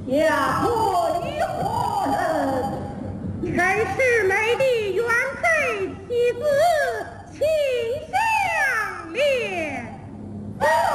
家婆与何人？ 陈世美的原配妻子。